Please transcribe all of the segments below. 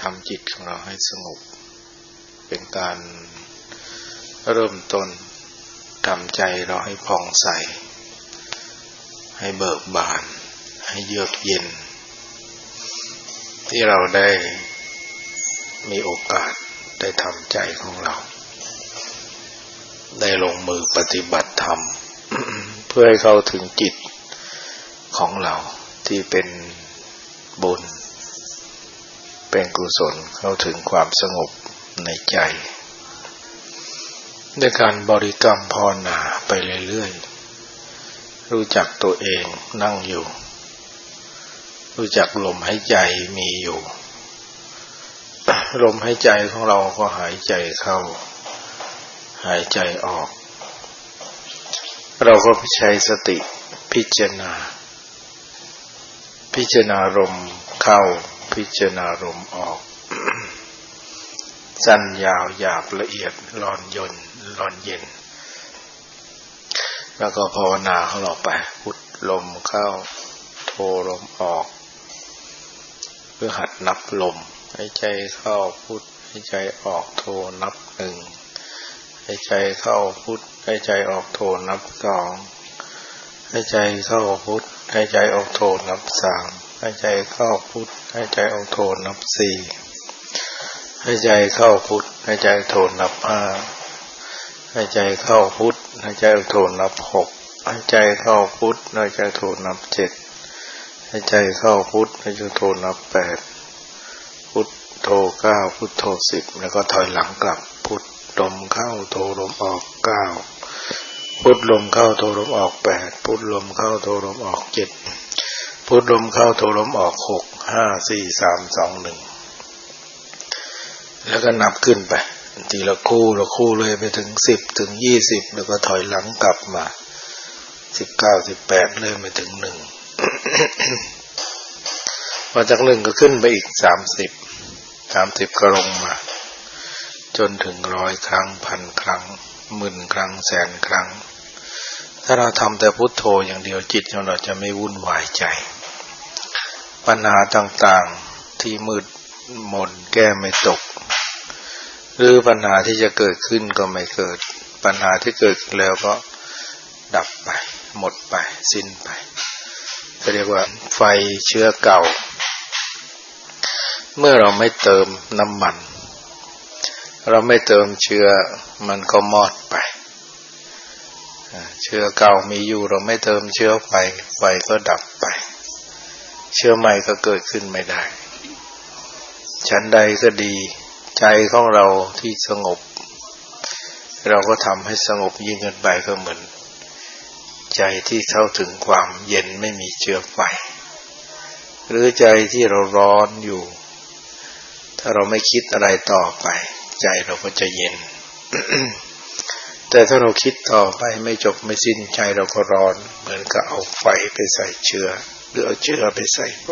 ำจิตของเราให้สงบเป็นการเริ่มต้นทำใจเราให้ผ่องใสให้เบิกบานให้เยือกเย็นที่เราได้มีโอกาสได้ทำใจของเราได้ลงมือปฏิบัติธรรม เพื่อให้เข้าถึงจิตของเราที่เป็นบุญเป็นกุศลเข้าถึงความสงบในใจด้วยการบริกรรมภาวนาไปเรื่อยๆรู้จักตัวเองนั่งอยู่รู้จักลมหายใจมีอยู่ลมหายใจของเราก็หายใจเข้าหายใจออกเราก็ใช้สติพิจารณาลมเข้าพิจารณาลมออก สั้นยาวหยาบละเอียดร้อนเย็นแล้วก็ภาวนาของเราไปพุทลมเข้าโทลมออกเพื่อหัดนับลมหายใจเข้าพุทหายใจออกโทนับหนึ่งหายใจเข้าพุทหายใจออกโทนับสองหายใจเข้าพุทหายใจออกโทนับสามหายใจเข้าพุทหายใจออกโทนับสี่หายใจเข้าพุทหายใจโทนับห้าหายใจเข้าพุทหายใจออกโทนับหกหายใจเข้าพุทหายใจโทนับเจ็ดหายใจเข้าพุทหายใจโทนับแปดพุทโทเก้าพุทโทสิบแล้วก็ถอยหลังกลับพุทลมเข้าโทลมออกเก้าพุทลมเข้าโทลมออกแปดพุทลมเข้าโทลมออกเจ็ดพุทลมเข้าโทลมออกหกห้าสี่สามสองหนึ่งแล้วก็นับขึ้นไปทีละคู่เลยไปถึง10ถึง20แล้วก็ถอยหลังกลับมา19 18เลยไปถึง1 มาจาก1ก็ขึ้นไปอีก30ก็ลงมาจนถึง100ครั้งพันครั้งหมื่นครั้งแสนครั้งถ้าเราทำแต่พุทโธอย่างเดียวจิตของเราจะไม่วุ่นวายใจปัญหาต่างๆที่มืดมนแก้ไม่ตกหรือปัญหาที่จะเกิดขึ้นก็ไม่เกิดปัญหาที่เกิดขึ้นแล้วก็ดับไปหมดไปสิ้นไปก็เรียกว่าไฟเชื้อเก่าเมื่อเราไม่เติมน้ำมันเราไม่เติมเชื้อมันก็มอดไปเชื้อเก่ามีอยู่เราไม่เติมเชื้อไฟก็ดับไปเชื้อใหม่ก็เกิดขึ้นไม่ได้ชั้นใดก็ดีใจของเราที่สงบเราก็ทำให้สงบยิ่งขึ้นไปก็เหมือนใจที่เข้าถึงความเย็นไม่มีเชื้อไฟหรือใจที่เราร้อนอยู่ถ้าเราไม่คิดอะไรต่อไปใจเราก็จะเย็น แต่ถ้าเราคิดต่อไปไม่จบไม่สิ้นใจเราก็ร้อนเหมือนกับเอาไฟไปใส่เชื้อหรือเอาเชื้อไปใส่ไฟ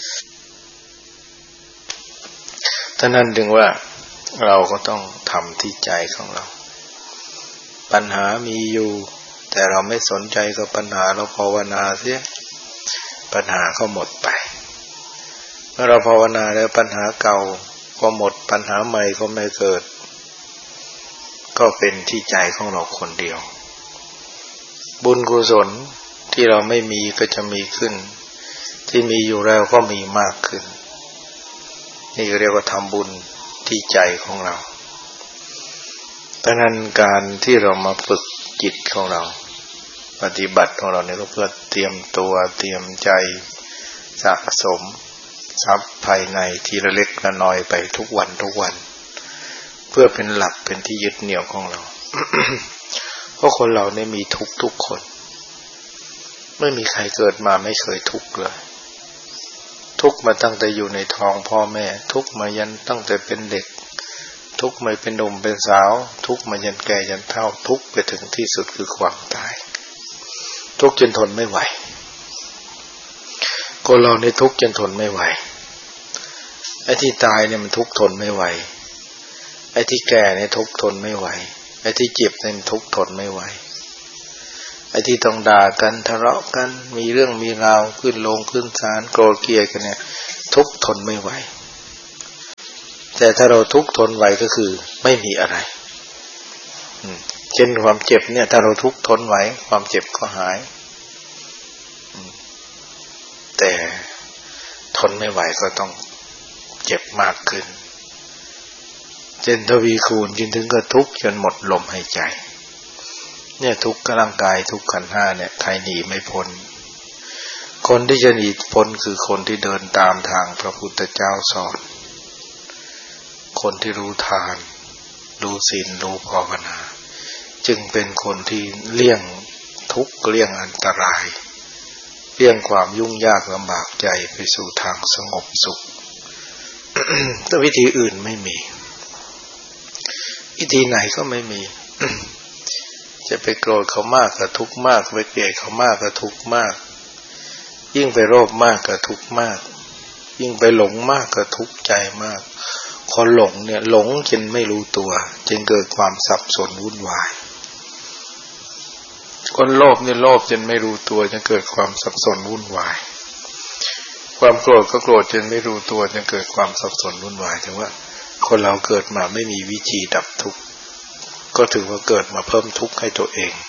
ฉะนั้นจึงว่าเราก็ต้องทำที่ใจของเราปัญหามีอยู่แต่เราไม่สนใจกับปัญหาเราภาวนาเสียปัญหาก็หมดไปเมื่อเราภาวนาแล้วปัญหาเก่าก็หมดปัญหาใหม่ก็ไม่เกิดก็เป็นที่ใจของเราคนเดียวบุญกุศลที่เราไม่มีก็จะมีขึ้นที่มีอยู่แล้วก็มีมากขึ้นนี่เรียกว่าทำบุญที่ใจของเราดังนั้นการที่เรามาฝึกจิตของเราปฏิบัติของเราเนี่ยก็เพื่อเตรียมตัวเตรียมใจสะสมทรัพย์ภายในทีละเล็กละน้อยไปทุกวันเพื่อเป็นหลักเป็นที่ยึดเหนี่ยวของเรา เพราะคนเราเนี่ยมีทุกข์ทุกคนไม่มีใครเกิดมาไม่เคยทุกข์เลยทุกข์มาตั้งแต่อยู่ในท้องพ่อแม่ทุกข์มายันตั้งแต่เป็นเด็กทุกข์มาเป็นหนุ่มเป็นสาวทุกข์มายันแก่ยันเฒ่าทุกข์ไปถึงที่สุดคือความตายทุกข์จนทนไม่ไหวคนเราเนี่ยทุกข์จนทนไม่ไหวไอ้ที่ตายเนี่ยมันทุกข์ทนไม่ไหวไอ้ที่แก่เนี่ยทุกข์ทนไม่ไหวไอ้ที่เจ็บเนี่ยทุกข์ทนไม่ไหวไอ้ที่ต้องด่ากันทะเลาะกันมีเรื่องมีราวขึ้นศาลโกรธเกลียดกันเนี่ยทุกข์ทนไม่ไหวแต่ถ้าเราทุกข์ทนไหวก็คือไม่มีอะไรเช่นความเจ็บเนี่ยถ้าเราทุกข์ทนไหวความเจ็บก็หายแต่ทนไม่ไหวก็ต้องเจ็บมากขึ้นเช่นทวีคูณจนถึงก็ทุกข์จนหมดลมหายใจเนี่ยทุกข์ร่างกายทุกข์ขันธ์ห้าเนี่ยใครหนีไม่พ้นคนที่จะหนีพ้นคือคนที่เดินตามทางพระพุทธเจ้าสอนคนที่รู้ทานรู้ศีลรู้ภาวนาจึงเป็นคนที่เลี่ยงทุกข์เลี่ยงอันตรายเลี่ยงความยุ่งยากลำบากใจไปสู่ทางสงบสุข แต่วิธีอื่นไม่มีวิธีไหนก็ไม่มี จะไปโกรธเขามากก็ทุกข์มากไปเกลียดเขามากก็ทุกข์มากยิ่งไปโลภมากก็ทุกข์มากยิ่งไปหลงมากก็ทุกข์ใจมากคนหลงเนี่ยหลงจนไม่รู้ตัวจึงเกิดความสับสนวุ่นวายคนโลภเนี่ยโลภจนไม่รู้ตัวจึงเกิดความสับสนวุ่นวายความโกรธก็โกรธจนไม่รู้ตัวจึงเกิดความสับสนวุ่นวายถึงว่าคนเราเกิดมาไม่มีวิธีดับทุกข์ก็ถือว่าเกิดมาเพิ่มทุกข์ให้ตัวเอง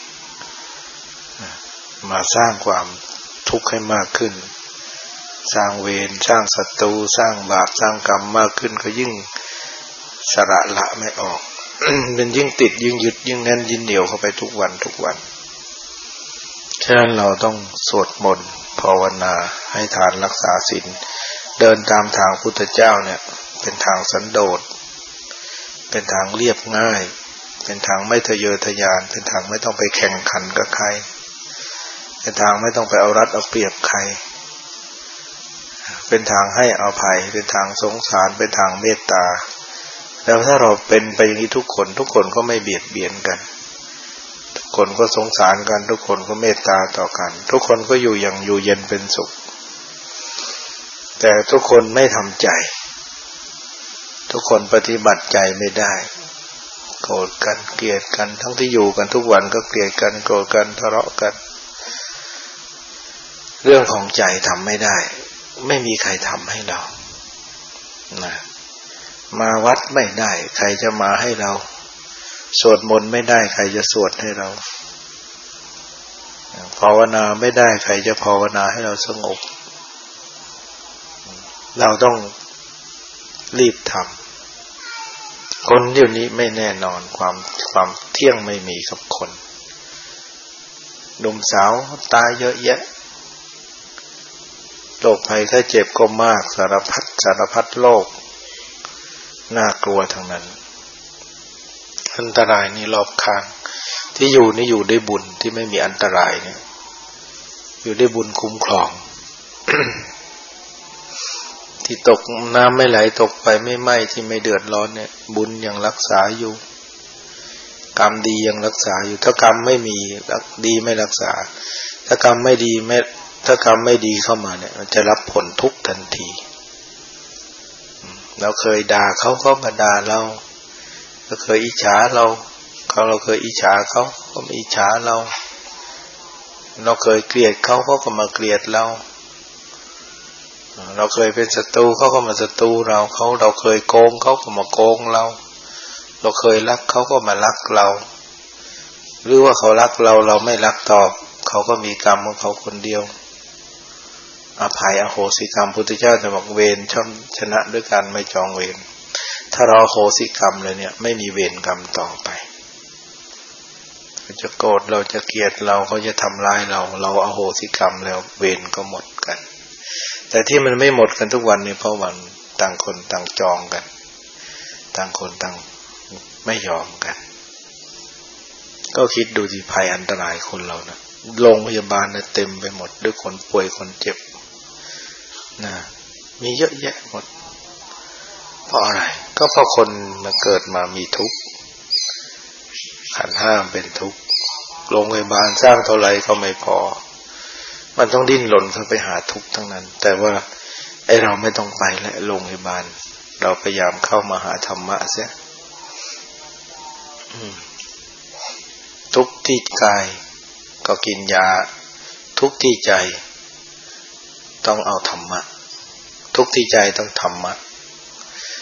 มาสร้างความทุกข์ให้มากขึ้นสร้างเวรสร้างศัตรูสร้างบาปสร้างกรรมมากขึ้นก็ยิ่งสละไม่ออก มันยิ่งติดยิ่งยึดยิ่งแน่นยิ่งเหนียวเข้าไปทุกวันทุกวันฉะนั้นเราต้องสวดมนต์ภาวนาให้ทานรักษาศีลเดินตามทางพุทธเจ้าเนี่ยเป็นทางสันโดษเป็นทางเรียบง่ายเป็นทางไม่ทะเยอทะยานเป็นทางไม่ต้องไปแข่งขันกับใครเป็นทางไม่ต้องไปเอารัดเอาเปรียบใครเป็นทางให้อภัยเป็นทางสงสารเป็นทางเมตตาแล้วถ้าเราเป็นไปอย่างนี้ทุกคนก็ไม่เบียดเบียนกันทุกคนก็สงสารกันทุกคนก็เมตตาต่อกันทุกคนก็อยู่อย่างอยู่เย็นเป็นสุขแต่ทุกคนไม่ทำใจทุกคนปฏิบัติใจไม่ได้โกรธกันเกลียดกันทั้งที่อยู่กันทุกวันก็เกลียดกันโกรธกันทะเลาะกันเรื่องของใจทำไม่ได้ไม่มีใครทำให้เรานะมาวัดไม่ได้ใครจะมาให้เราสวดมนต์ไม่ได้ใครจะสวดให้เราภาวนาไม่ได้ใครจะภาวนาให้เราสงบเราต้องรีบทำคนเดี๋ยวนี้ไม่แน่นอนความเที่ยงไม่มีกับคนหนุ่มสาวตายเยอะแยะโรคภัยไข้เจ็บก็มากสารพัดโรคน่ากลัวทั้งนั้นอันตรายนี่รอบข้างที่อยู่นี่อยู่ด้วยบุญที่ไม่มีอันตรายเนี่ยอยู่ด้วยบุญคุ้มครอง ที่ตกน้ำไม่ไหลตกไปไม่ไหม้ที่ไม่เดือดร้อนเนี่ยบุญยังรักษาอยู่กรรมดียังรักษาอยู่ถ้ากรรมไม่มีดีไม่รักษาถ้ากรรมไม่ดีถ้ากรรมไม่ดีเข้ามาเนี่ยมันจะรับผลทุกข์ทันทีเราเคยด่าเขามาด่าเราเคยอิจฉาเราเคยอิจฉาเขามาอิจฉาเราเคยเกลียดเขาก็มาเกลียดเราเคยเป็นศัตรูเขาก็มาศัตรูเราเคยโกงเขาก็มาโกงเราเคยรักเขาก็มารักเราหรือว่าเขารักเราไม่รักตอบเขาก็มีกรรมของเขาคนเดียวอภัยอโหสิกรรมพุทธเจ้าจะบอกเวรช่อมชนะด้วยการไม่จองเวรถ้าเราอโหสิกรรมเลยเนี่ยไม่มีเวรกรรมต่อไปเขาจะโกรธเราจะเกลียดเราเขาจะทำร้ายเราอโหสิกรรมแล้วเวรก็หมดกันแต่ที่มันไม่หมดกันทุกวันนี่เพราะวันต่างคนต่างจองกันต่างคนต่างไม่ยอมกันก็คิดดูสิภัยอันตรายคนเรานะโรงพยาบาลเนี่ยเต็มไปหมดด้วยคนป่วยคนเจ็บนะมีเยอะแยะหมดเพราะอะไรก็เพราะคนมาเกิดมามีทุกข์ขันธ์ห้าเป็นทุกข์โรงพยาบาลสร้างเท่าไหร่ก็ไม่พอมันต้องดิ้นรนเข้าไปหาทุกข์ทั้งนั้นแต่ว่าไอเราไม่ต้องไปและโรงพยาบาลเราพยายามเข้ามาหาธรรมะเสียทุกข์ที่กายก็กินยาทุกข์ที่ใจต้องเอาธรรมะทุกข์ที่ใจต้องธรรมะ